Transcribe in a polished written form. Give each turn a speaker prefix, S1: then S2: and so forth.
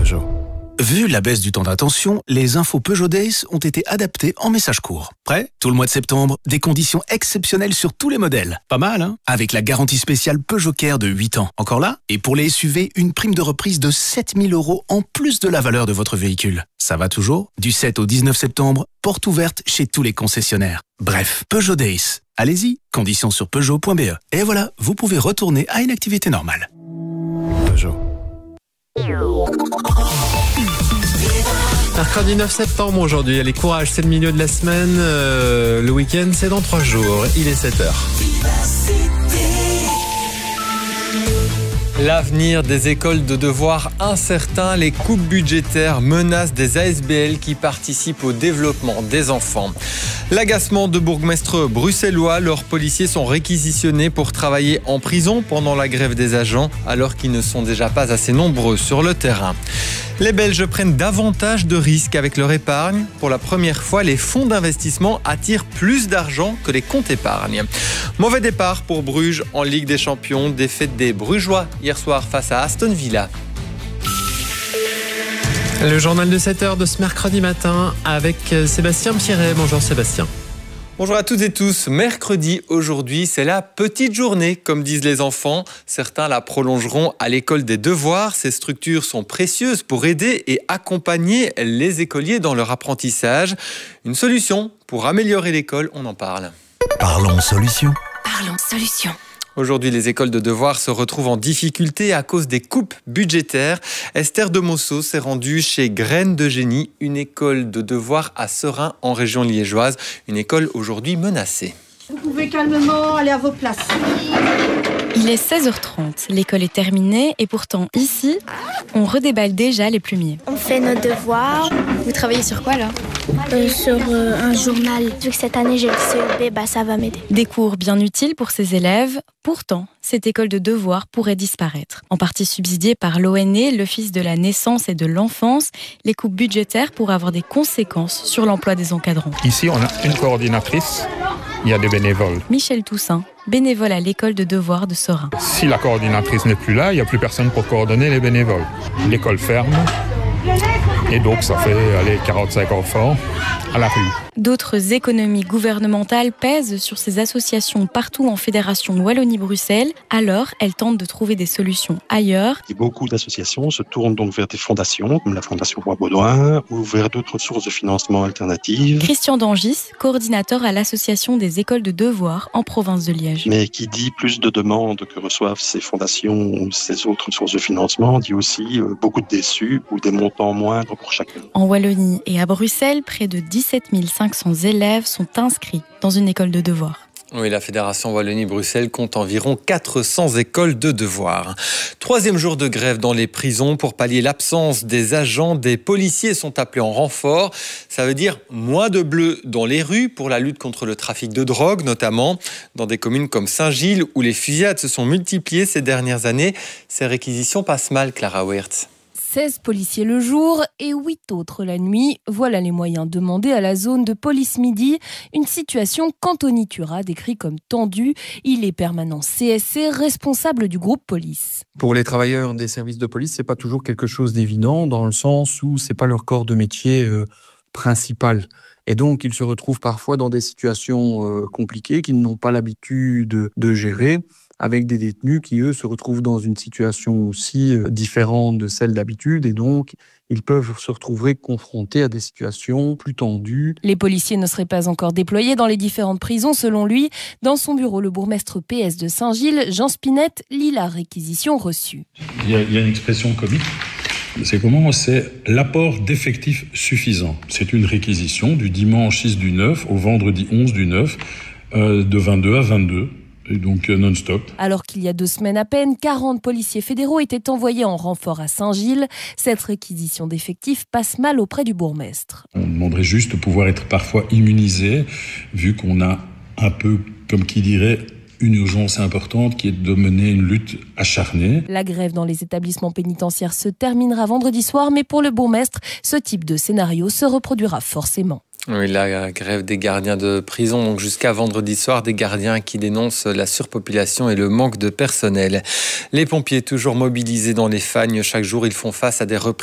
S1: Peugeot. Vu la baisse du temps d'attention, les infos Peugeot Days ont été adaptées en message court. Prêt ? Tout le mois de septembre, des conditions exceptionnelles sur tous les modèles. Pas mal, hein ? Avec la garantie spéciale Peugeot Care de 8 ans. Encore là ? Et pour les SUV, une prime de reprise de 7 000 € en plus de la valeur de votre véhicule. Ça va toujours ? Du 7 au 19 septembre, porte ouverte chez tous les concessionnaires. Bref, Peugeot Days. Allez-y, conditions sur Peugeot.be. Et voilà, vous pouvez retourner à une activité normale. Peugeot.
S2: Mercredi 9 septembre aujourd'hui, allez courage, c'est le milieu de la semaine, le week-end c'est dans 3 jours, il est 7h. L'avenir des écoles de devoirs incertain, les coupes budgétaires menacent des ASBL qui participent au développement des enfants. L'agacement de bourgmestres bruxellois, leurs policiers sont réquisitionnés pour travailler en prison pendant la grève des agents, alors qu'ils ne sont déjà pas assez nombreux sur le terrain. Les Belges prennent davantage de risques avec leur épargne. Pour la première fois, les fonds d'investissement attirent plus d'argent que les comptes épargne. Mauvais départ pour Bruges en Ligue des Champions, défaite des Brugeois hier soir face à Aston Villa. Le journal de 7h de ce mercredi matin avec Sébastien Pierret. Bonjour Sébastien. Bonjour à toutes et tous. Mercredi, aujourd'hui, c'est la petite journée, comme disent les enfants. Certains la prolongeront à l'école des devoirs. Ces structures sont précieuses pour aider et accompagner les écoliers dans leur apprentissage. Une solution pour améliorer l'école, on en parle.
S1: Parlons solution.
S3: Parlons solution.
S2: Aujourd'hui, les écoles de devoirs se retrouvent en difficulté à cause des coupes budgétaires. Esther de Mosso s'est rendue chez Graines de Génie, une école de devoirs à Seraing en région liégeoise. Une école aujourd'hui menacée.
S4: Vous pouvez calmement aller à vos places.
S3: Il est 16h30, l'école est terminée et pourtant ici, on redéballe déjà les plumiers.
S5: On fait nos devoirs.
S3: Vous travaillez sur quoi là ?
S5: Sur un journal. Vu que cette année j'ai le CEB, ça va m'aider.
S3: Des cours bien utiles pour ces élèves. Pourtant, cette école de devoirs pourrait disparaître. En partie subsidiée par l'ONE, l'Office de la naissance et de l'enfance, les coupes budgétaires pourraient avoir des conséquences sur l'emploi des encadrants.
S6: Ici, on a une coordinatrice, il y a des bénévoles.
S3: Michel Toussaint, bénévole à l'école de devoirs de Seraing.
S6: Si la coordinatrice n'est plus là, il n'y a plus personne pour coordonner les bénévoles. L'école ferme. Et donc, ça fait 45 enfants à la rue.
S3: D'autres économies gouvernementales pèsent sur ces associations partout en Fédération Wallonie-Bruxelles. Alors, elles tentent de trouver des solutions ailleurs.
S7: Et beaucoup d'associations se tournent donc vers des fondations, comme la Fondation Roi Baudouin, ou vers d'autres sources de financement alternatives.
S3: Christian Dangis, coordinateur à l'Association des écoles de devoirs en province de Liège.
S7: Mais qui dit plus de demandes que reçoivent ces fondations ou ces autres sources de financement, dit aussi beaucoup de déçus ou des montants moindres pour chacun.
S3: En Wallonie et à Bruxelles, près de 17 500 élèves sont inscrits dans une école de devoirs.
S2: Oui, la Fédération Wallonie-Bruxelles compte environ 400 écoles de devoirs. 3e jour de grève dans les prisons. Pour pallier l'absence des agents, des policiers sont appelés en renfort. Ça veut dire moins de bleus dans les rues pour la lutte contre le trafic de drogue, notamment dans des communes comme Saint-Gilles où les fusillades se sont multipliées ces dernières années. Ces réquisitions passent mal, Clara Weerts.
S8: 16 policiers le jour et 8 autres la nuit. Voilà les moyens demandés à la zone de police midi. Une situation qu'Anthony Turat décrit comme tendue. Il est permanent CSC, responsable du groupe police.
S9: Pour les travailleurs des services de police, c'est pas toujours quelque chose d'évident dans le sens où c'est pas leur corps de métier principal. Et donc, ils se retrouvent parfois dans des situations compliquées qu'ils n'ont pas l'habitude de gérer, avec des détenus qui, eux, se retrouvent dans une situation aussi différente de celle d'habitude. Et donc, ils peuvent se retrouver confrontés à des situations plus tendues.
S8: Les policiers ne seraient pas encore déployés dans les différentes prisons, selon lui. Dans son bureau, le bourgmestre PS de Saint-Gilles, Jean Spinette, lit la réquisition reçue.
S10: Il y a une expression comique. C'est comment ? C'est l'apport d'effectifs suffisant. C'est une réquisition du dimanche 6 du 9 au vendredi 11 du 9, de 22 à 22. Et donc non-stop.
S8: Alors qu'il y a 2 semaines à peine, 40 policiers fédéraux étaient envoyés en renfort à Saint-Gilles. Cette réquisition d'effectifs passe mal auprès du bourgmestre.
S10: On demanderait juste de pouvoir être parfois immunisé, vu qu'on a un peu, comme qui dirait, une urgence importante qui est de mener une lutte acharnée.
S8: La grève dans les établissements pénitentiaires se terminera vendredi soir, mais pour le bourgmestre, ce type de scénario se reproduira forcément.
S2: Oui, la grève des gardiens de prison, donc jusqu'à vendredi soir, des gardiens qui dénoncent la surpopulation et le manque de personnel. Les pompiers toujours mobilisés dans les Fagnes, chaque jour ils font face à des reprises